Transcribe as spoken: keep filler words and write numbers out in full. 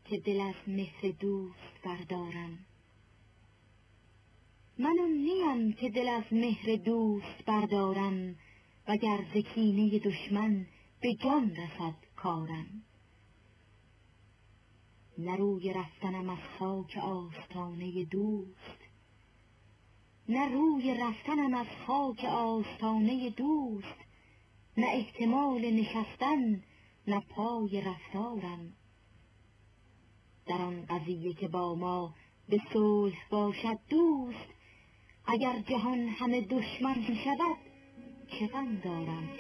که دل از مهر دوست بردارم. من آن نیم که دل از مهر دوست بردارم، وگر ز کینه دشمن به جان رسد کارم. نه روی رفتنم از خاک آستانه دوست، نه روی رفتنم از خاک آستانه دوست، نه احتمال نشستن، نه پای رفتارم. در آن قضیه که با ما به صلح باشد دوست، اگر جهان همه دشمن شود چه غم دارم.